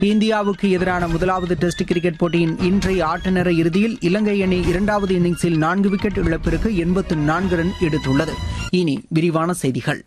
இந்தியாவுக்கு எதிரான முதலாவது டெஸ்ட் கிரிக்கெட் போட்டியின் இன்றைய ஆட்ட நேர இறுதியில் இலங்கை அணி இரண்டாவது இன்னிங்ஸில் 4 விக்கெட் இழப்பிற்கு 84 ரன் எடுத்துள்ளது. இனி விரிவான செய்திகள்.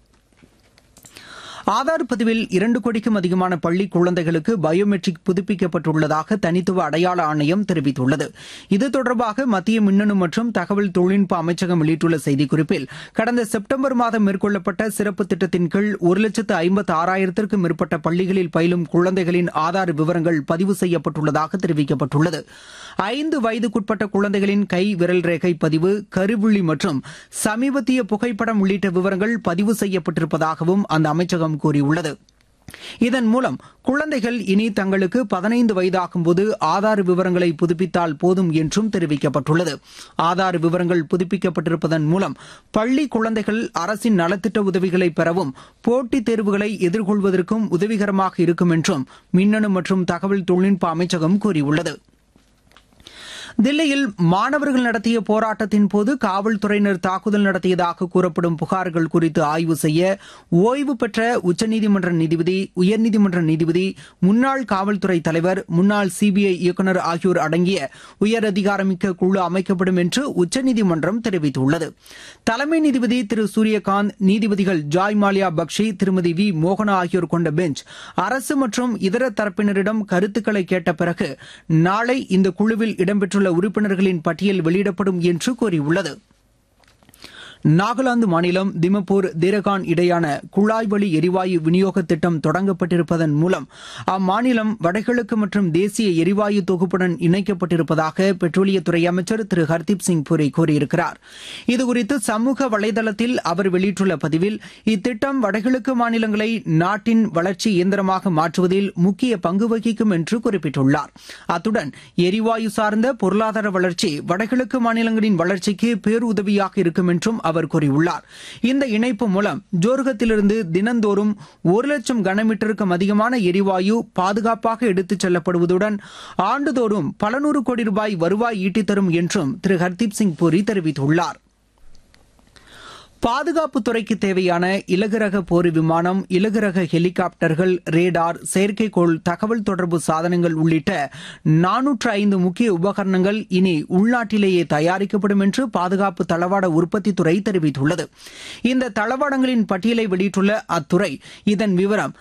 ஆதார் பதிவில் 2 கோடிக்கும் அதிகமான பள்ளி குழந்தைகளுக்கு பயோமெட்ரிக் புதுப்பிக்கப்பட்டுள்ளதாக தனித்துவ அடையாள ஆணையம் தெரிவித்துள்ளது. இது தொடர்பாக மத்திய மின்னணு மற்றும் தகவல் தொழில்நுட்ப அமைச்சகம் வெளியிட்டுள்ள செய்திக்குறிப்பில், கடந்த செப்டம்பர் மாதம் மேற்கொள்ளப்பட்ட சிறப்பு திட்டத்தின் கீழ் 1,56,000க்கும் மேற்பட்ட பள்ளிகளில் பயிலும் குழந்தைகளின் ஆதார் விவரங்கள் பதிவு செய்யப்பட்டுள்ளதாக தெரிவிக்கப்பட்டுள்ளது. 5 வயதுக்குட்பட்ட குழந்தைகளின் கை விரல் ரேகை பதிவு, கருவிழி மற்றும் சமீபத்திய புகைப்படம் உள்ளிட்ட விவரங்கள் பதிவு செய்யப்பட்டிருப்பதாகவும் அந்த அமைச்சகம் கூறியுள்ளது. இதன் மூலம் குழந்தைகள் இனி தங்களுக்கு 15 வயதாகும்போது ஆதார் விவரங்களை புதுப்பித்தால் போதும் என்றும் தெரிவிக்கப்பட்டுள்ளது. ஆதார் விவரங்கள் புதுப்பிக்கப்பட்டிருப்பதன் மூலம் பள்ளி குழந்தைகள் அரசின் நலத்திட்ட உதவிகளை பெறவும் போட்டித் தேர்வுகளை எதிர்கொள்வதற்கும் உதவிகரமாக இருக்கும் என்றும் மின்னணு மற்றும் தகவல் தொழில்நுட்ப அமைச்சகம் கூறியுள்ளது. தில்லியில் மாணவர்கள் நடத்திய போராட்டத்தின் போது காவல்துறையினர் தாக்குதல் நடத்தியதாக கூறப்படும் புகார்கள் குறித்து ஆய்வு செய்ய ஓய்வு பெற்ற உச்சநீதிமன்ற நீதிபதி, உயர்நீதிமன்ற நீதிபதி, முன்னாள் காவல்துறை தலைவர், முன்னாள் சிபிஐ இயக்குநர் ஆகியோர் அடங்கிய உயரதிகாரமிக்க குழு அமைக்கப்படும் என்று உச்சநீதிமன்றம் தெரிவித்துள்ளது. தலைமை நீதிபதி திரு சூரியகாந்த், நீதிபதிகள் ஜாய் மால்யா பக்ஷி, திருமதி வி மோகனா ஆகியோர் கொண்ட பெஞ்ச் அரசு மற்றும் இதர தரப்பினரிடம் கருத்துக்களை கேட்ட பிறகு நாளை இந்த குழுவில் இடம்பெற்றுள்ள உறுப்பினர்களின் பட்டியல் வெளியிடப்படும் என்று கூறியுள்ளது. நாகாலாந்து மாநிலம் திமப்பூர் தேரகான் இடையான குழாய் வழி எரிவாயு விநியோக திட்டம் தொடங்கப்பட்டிருப்பதன் மூலம் அம்மாநிலம் வடகிழக்கு மற்றும் தேசிய எரிவாயு தொகுப்புடன் இணைக்கப்பட்டிருப்பதாக பெட்ரோலியத்துறை அமைச்சர் திரு ஹர்தீப் சிங் பூரி கூறியிருக்கிறார். இதுகுறித்து சமூக வலைதளத்தில் அவர் வெளியிட்டுள்ள பதிவில், இத்திட்டம் வடகிழக்கு மாநிலங்களை நாட்டின் வளர்ச்சி இயந்திரமாக மாற்றுவதில் முக்கிய பங்கு வகிக்கும் என்று குறிப்பிட்டுள்ளார். அத்துடன் எரிவாயு சார்ந்த பொருளாதார வளர்ச்சி வடகிழக்கு மாநிலங்களின் வளர்ச்சிக்கு பேருதவியாக இருக்கும் என்றும் அவர் கூறியுள்ளார். இந்த இணைப்பு மூலம் ஜோர்ஹத்திலிருந்து தினந்தோறும் 1,00,000 கனமீட்டருக்கும் அதிகமான எரிவாயு பாதுகாப்பாக எடுத்துச் செல்லப்படுவதுடன் ஆண்டுதோறும் பல நூறு கோடி ரூபாய் வருவாய் ஈட்டித்தரும் என்றும் திரு ஹர்தீப் சிங் பூரி தெரிவித்துள்ளார். பாதுகாப்புத்துறைக்கு தேவையான இலகுரக போர் விமானம், இலகுரக ஹெலிகாப்டர்கள், ரேடார், செயற்கைக்கோள், தகவல் தொடர்பு சாதனங்கள் உள்ளிட்ட 405 முக்கிய உபகரணங்கள் இனி உள்நாட்டிலேயே தயாரிக்கப்படும் என்று பாதுகாப்பு தளவாட உற்பத்தித்துறை தெரிவித்துள்ளது. இந்த தளவாடங்களின் பட்டியலை வெளியிட்டுள்ள அத்துறை, இதன் விவரம்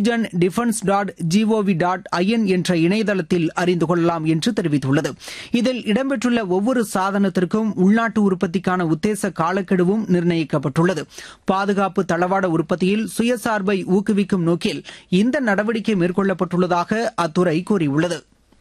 stringentdefense.gov.in என்ற இணையதளத்தில் அறிந்து கொள்ளலாம் என்று தெரிவித்துள்ளது. இதில் இடம்பெற்றுள்ள ஒவ்வொரு சாதனத்திற்கும் உள்நாட்டு உற்பத்திக்கான உத்தேச காலக்கெடுவும் நிர்ணயிக்கப்பட்டுள்ளது. பாதுகாப்பு தளவாட உற்பத்தியில் சுயசார்பை ஊக்குவிக்கும் நோக்கில் இந்த நடவடிக்கை மேற்கொள்ளப்பட்டுள்ளதாக அத்துறை கூறியுள்ளது.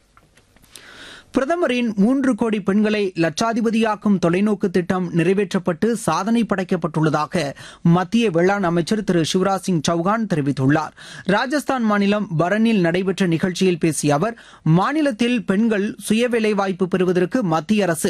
பிரதமரின் 3 கோடி பெண்களை லட்சாதிபதியாக்கும் தொலைநோக்கு திட்டம் நிறைவேற்றப்பட்டு சாதனை படைக்கப்பட்டுள்ளதாக மத்திய வேளாண் அமைச்சர் திரு சிவராஜ் சிங் சௌகான் தெரிவித்துள்ளார். ராஜஸ்தான் மாநிலம் பரனில் நடைபெற்ற நிகழ்ச்சியில் பேசிய அவர், மாநிலத்தில் பெண்கள் சுய வேலைவாய்ப்பு பெறுவதற்கு மத்திய அரசு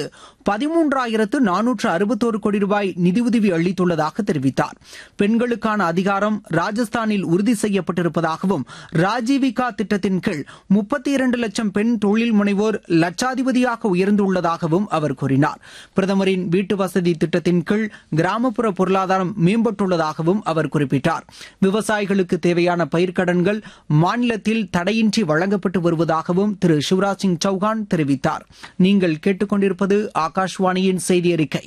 13,461 கோடி ரூபாய் நிதியுதவி அளித்துள்ளதாக தெரிவித்தார். பெண்களுக்கான அதிகாரம் ராஜஸ்தானில் உறுதி செய்யப்பட்டிருப்பதாகவும், ராஜீவிகா திட்டத்தின் கீழ் 32 லட்சம் பெண் தொழில் முனைவோர் லட்சாதிபதியாக உயர்ந்துள்ளதாகவும் அவர் கூறினார். பிரதமரின் வீட்டு வசதி திட்டத்தின் கீழ் கிராமப்புற பொருளாதாரம் மேம்பட்டுள்ளதாகவும் அவர் குறிப்பிட்டார். விவசாயிகளுக்கு தேவையான பயிர்க்கடன்கள் மாநிலத்தில் தடையின்றி வழங்கப்பட்டு வருவதாகவும் திரு சிவராஜ் சிங் சௌகான் தெரிவித்தார். நீங்கள் கேட்டுக்கொண்டிருப்பது ஆகாஷ்வாணியின் செய்தி அறிக்கை.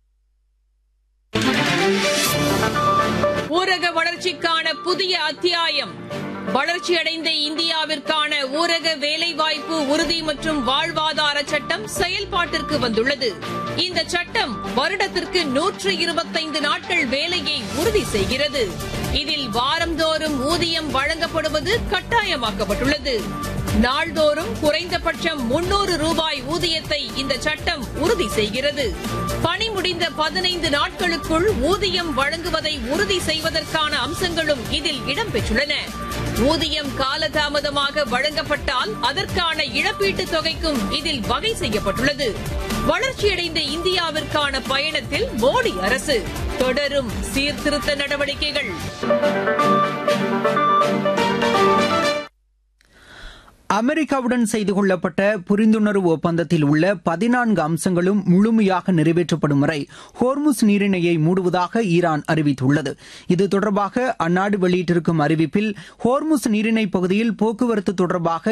ஊரக வளர்ச்சிக்கான புதிய அத்தியாயம். வளர்ச்சியடைந்த இந்தியாவிற்கான ஊரக வேலைவாய்ப்பு உறுதி மற்றும் வாழ்வாதார சட்டம் செயல்பாட்டிற்கு வந்துள்ளது. இந்த சட்டம் வருடத்திற்கு 125 நாட்கள் வேலையை உறுதி செய்கிறது. இதில் வாரந்தோறும் ஊதியம் வழங்கப்படுவது கட்டாயமாக்கப்பட்டுள்ளது. நாள்தோறும் குறைந்தபட்சம் 300 ரூபாய் ஊதியத்தை இந்த சட்டம் உறுதி செய்கிறது. பணி முடிந்த 15 நாட்களுக்குள் ஊதியம் வழங்குவதை உறுதி செய்வதற்கான அம்சங்களும் இதில் இடம்பெற்றுள்ளன. ஊதியம் காலதாமதமாக வழங்கப்பட்டால் அதற்கான இழப்பீட்டுத் தொகைக்கும் இதில் வகை செய்யப்பட்டுள்ளது. வளர்ச்சியடைந்த இந்தியாவிற்கான பயணத்தில் மோடி அரசு தொடரும் சீர்திருத்த நடவடிக்கைகள். அமெரிக்காவுடன் செய்து கொள்ளப்பட்ட புரிந்துணர்வு ஒப்பந்தத்தில் உள்ள 14 அம்சங்களும் முழுமையாக நிறைவேற்றப்படும் வரை ஹோர்முஸ் நீரிணையை மூடுவதாக ஈரான் அறிவித்துள்ளது. இது தொடர்பாக அந்நாடு வெளியிட்டிருக்கும் அறிவிப்பில் ஹோர்முஸ் நீரிணை பகுதியில் போக்குவரத்து தொடர்பாக